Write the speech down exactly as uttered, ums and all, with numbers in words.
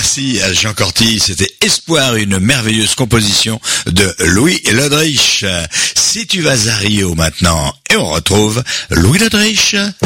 Merci à Jean Corti, c'était Espoir, une merveilleuse composition de Louis Lodrich. Si tu vas à Rio maintenant, et on retrouve Louis Lodrich